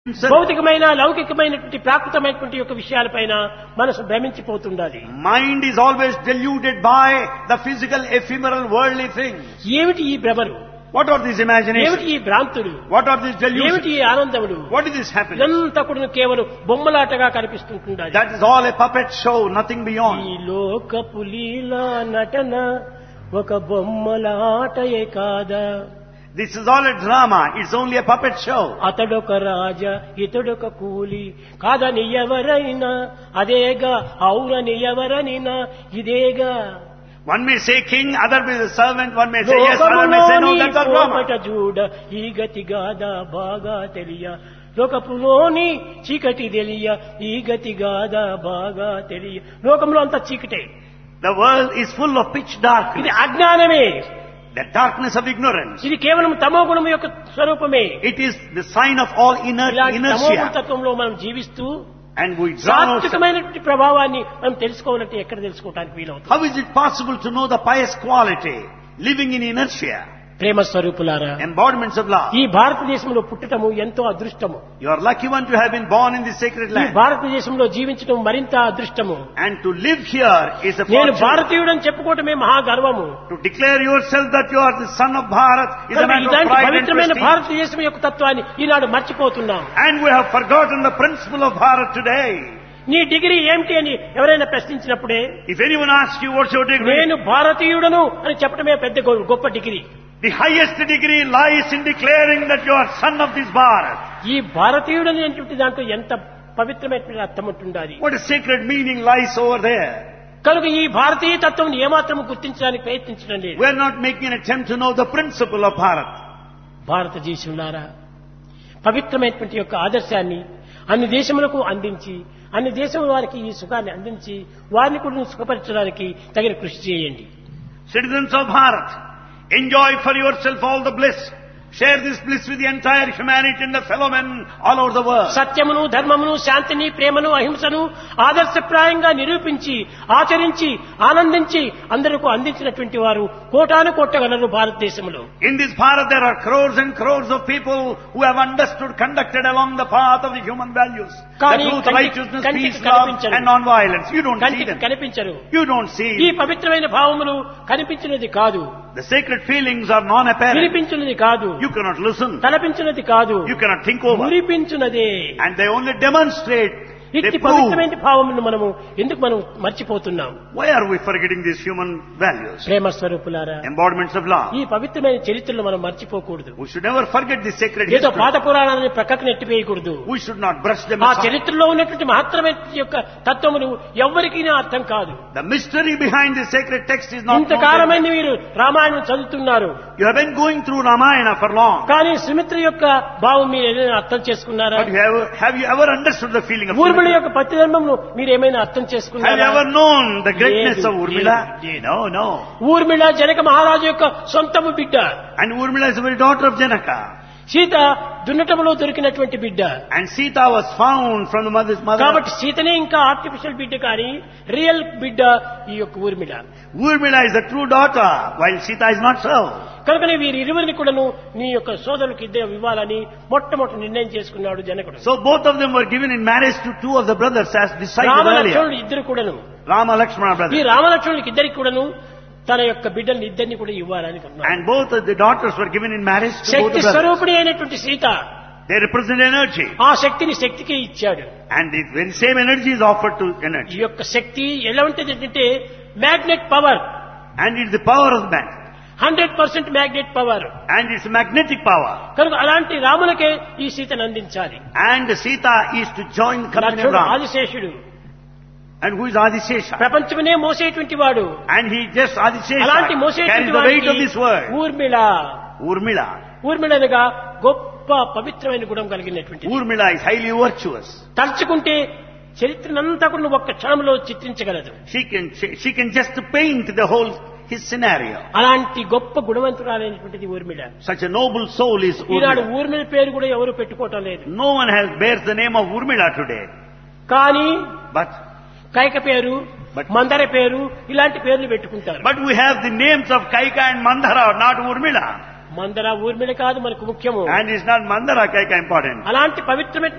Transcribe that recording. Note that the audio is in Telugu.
భౌతికమైన లౌకికమైనటువంటి ప్రాకృతమైనటువంటి యొక్క విషయాలపైన మనసు భ్రమించిపోతుండాలి. Mind is always deluded by the physical, ephemeral, worldly things. ఏమిటి ఈ భ్రమలు? What are these ఏమిటి imaginations? ఈ భ్రాంతులు? What are these ఏమిటి delusions? ఈ ఆనందములు? What is this happiness? ఇదంతా కూడా కేవలం బొమ్మలాటగా కనిపిస్తుంటుండాలి. That is all a puppet show, nothing ఈ beyond. లోకపు లీలా నటన ఒక బొమ్మలాటయే కాదా, This is all a drama. It's only a puppet show. అతడొక రాజా ఇతడొక కూలి కాదని ఎవరైనా అదేగా, అవునని ఎవరనినా ఇదేగా. One may say king, other may say servant, one may say yes, other may say no. That's a drama. చూడ ఈ గతి గాదా బాగా తెలియ, లోకపులోని చీకటి తెలియ ఈ గతి గాదా బాగా తెలియ. లోకంలో అంతా చీకటే, The world is full of pitch ఇది darkness. అజ్ఞానమే, The darkness of ignorance. ఇది కేవలం తమో గుణం యొక్క స్వరూపమే. It is the sign of all ఇలాంటి తమో inertia. తత్వంలో మనం జీవిస్తూ And we drown ourselves. సాత్వికమైనటువంటి ప్రభావాన్ని మనం తెలుసుకోవాలంటే ఎక్కడ తెలుసుకోవడానికి వీలవుతుంది? How is it possible to know the pious quality living in inertia? ప్రేమ స్వరూపులారా, Embodiments of love. ఈ భారతదేశంలో పుట్టటము ఎంతో అదృష్టము. You are lucky one to have been born in this sacred ఈ land. భారతదేశంలో జీవించడం మరింత అదృష్టము. And to live here is a నేను fortune. భారతీయుడని చెప్పుకోవటమే మహా గర్వము. To declare yourself that you are the son of Bharat is a matter of ఇలాంటి pride and పవిత్రమైన prestige. భారతదేశం యొక్క తత్వాన్ని ఈనాడు మర్చిపోతున్నాం. And we have forgotten the principle of Bharat today. నీ డిగ్రీ ఏమిటి అని ఎవరైనా ప్రశ్నించినప్పుడే If anyone asks you what's your degree, నేను భారతీయుడను అని చెప్పడమే పెద్ద గొప్ప degree. the highest degree lies in declaring that you are son of this Bharat. ఈ భారతీయుడని అనేటువంటి దాంట్లో ఎంత పవిత్రమైనటువంటి అర్థం ఉంటుండాలి. What a sacred meaning lies over there. కనుక ఈ భారతీయ తత్వం ఏమాత్రం గుర్తించడానికి ప్రయత్నించడం లేదు. We are not making an attempt to know the principle of Bharat. భారతదేశంలారా, పవిత్రమైనటువంటి యొక్క ఆదర్శాన్ని అన్ని దేశములకు అందించి అన్ని దేశముల వారికి ఈ సుఖాన్ని అందించి వారిని కూడా సుఖపరచడానికి తగిన కృషి చేయండి. Citizens of Bharat, enjoy for yourself all the bliss. Share this bliss with the entire humanity and the fellow men all over the world. సత్యమును ధర్మమును శాంతిని ప్రేమను అహింసను ఆదర్శప్రాయంగా నిరూపించి ఆచరించి ఆనందించి అందరికీ అందించినటువంటి వారు కోటాను కోట్లగలరు భారతదేశంలో. In this Bharat there are crores and crores of people who have understood, conducted along the path of the human values. The కానీ truth, righteousness, కంటికి peace, love కనిపించరు. and non-violence. You don't see కంటికి them. కనిపించరు. You don't see. ఈ పవిత్రమైన భావములు కనిపించినది కాదు, The sacred feelings are non-apparent. వినిపించినది కాదు, You cannot listen. తలపించినది కాదు, You cannot think over. మురిపించున్నదే. And they only demonstrate. They ఇట్టి prove. పవిత్రమైన భావములను మనము ఎందుకు మనం మర్చిపోతున్నాం? Why are we forgetting these human values? ప్రేమ స్వరూపులారా, Embodiments of love. ఈ పవిత్రమైన చరిత్రను మనం మర్చిపోకూడదు. We should never forget this sacred ఏదో history. పాత పురాణాన్ని ప్రక్కకు నెట్టివేయకూడదు. We should not brush them ఆ aside. చరిత్రలో ఉన్నటువంటి మహత్తరమైన యొక్క తత్వములు ఎవ్వరికీ అర్థం కాదు. The mystery behind this sacred text is not known. ఇంతకాలమైన మీరు రామాయణం చదువుతున్నారు, You have been going through Ramayana for long. కానీ సుమిత్ర యొక్క భావం మీరు ఏదైనా అర్థం చేసుకున్నారా? But have you ever understood the feeling of Urmila Urmila? యొక్క పతిధర్మమును మీరు ఏమైనా అర్థం Have you చేసుకున్నారా? ever known the greatness లేదు, of Urmila? లేదు. No, no. ఊర్మిళ జనక మహారాజు యొక్క సొంతము బిడ్డ. And Urmila is the very daughter of Janaka. Sita దున్నటములో దొరికినటువంటి బిడ్డ. And Sita was found from the mother's mother. కాబట్టి సీతనే ఇంకా ఆర్టిఫిషియల్ బిడ్డ, కానీ రియల్ బిడ్డ ఈ యొక్క Urmila. Urmila is the true daughter, while Sita is not so. కనుకనే వీరిరువురిని కూడాను నీ యొక్క సోదరులకు ఇద్దరు ఇవ్వాలని మొట్టమొదటి నిర్ణయం చేసుకున్నాడు జనకుడు. So both of them were given in marriage to two of the brothers as decided రామలక్ష్మణుడు earlier. ఇద్దరు కూడాను, Rama Lakshmana ఈ brothers. రామలక్ష్మణుడికి ఇద్దరికి కూడాను తన యొక్క బిడ్డల్ని ఇద్దరిని కూడా ఇవ్వాలని కొన్నాడు. And both of the daughters were given in marriage to both Shakti the brothers. స్వరూపిణి అయినటువంటి సీత They represent energy. ఆ శక్తిని శక్తికే ఇచ్చాడు. And the very same energy is offered to ఈ energy. యొక్క శక్తి ఎలా ఉంటుంది అంటే magnet power, And it's the power of the man. 100% magnet power. And it's magnetic power. కనుక అలాంటి రాములకే ఈ సీతను అందించాలి. And Sita is to join the company of లక్ష్మణుడు Ram. ఆదిశేషుడు, And who is Adishesha? ప్రపంచమనే మోసేటువంటి వాడు. And he just Adishesha అలాంటి carries మోసేటువంటి the weight of this వాడికి world. ఊర్మిళ, Urmila. ఊర్మిళనగా గొప్ప పవిత్రమైన గుణం కలిగినటువంటి. Urmila is highly virtuous. తలుచుకుంటే చరిత్రనంతా కూడా ఒక్క క్షణంలో చిత్రించగలదు. She can just paint the whole his scenario. అలాంటి గొప్ప గుణవంతురాలైనటువంటిది Urmila. Such a noble soul is Eenadu Urmila. Urmila పేరు కూడా ఎవరు పెట్టుకోవటం లేదు. No one bears the name of Urmila today. కానీ But కైక పేరు, మందర పేరు, ఇలాంటి పేర్లు పెట్టుకుంటారు. we have the names of Kaika and Mandara, not Urmila. మందర ఊర్మిళ కాదు మనకు ముఖ్యము. And it's not Mandara Kaika important. అలాంటి పవిత్రమైన